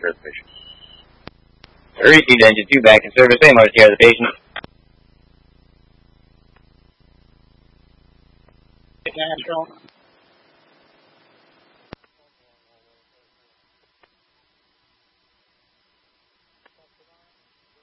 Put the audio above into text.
for the patient. Received engine 2 back in service. AMR care of the patient. Natural.